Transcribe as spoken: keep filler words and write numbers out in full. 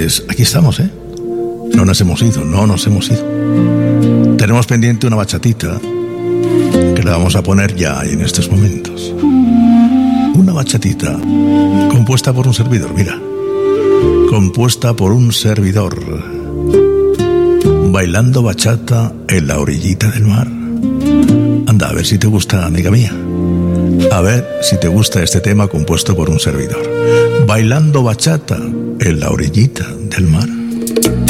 Pues aquí estamos, ¿eh? No nos hemos ido, no nos hemos ido. Tenemos pendiente una bachatita que la vamos a poner ya en estos momentos. Una bachatita compuesta por un servidor, mira. Compuesta por un servidor. Bailando bachata en la orillita del mar. Anda, a ver si te gusta, amiga mía. A ver si te gusta este tema compuesto por un servidor. Bailando bachata en la orillita del mar.